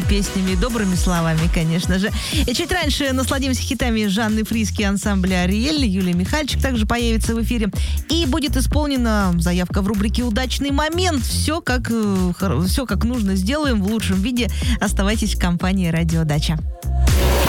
песнями и добрыми словами, конечно же. И чуть раньше насладимся хитами Жанны Фриске и ансамбля «Ариэль». Юлия Михальчик также появится в эфире. И будет исполнена заявка в рубрике «Удачный момент». Все как нужно сделаем в лучшем виде. Оставайтесь в компании «Радио Дача».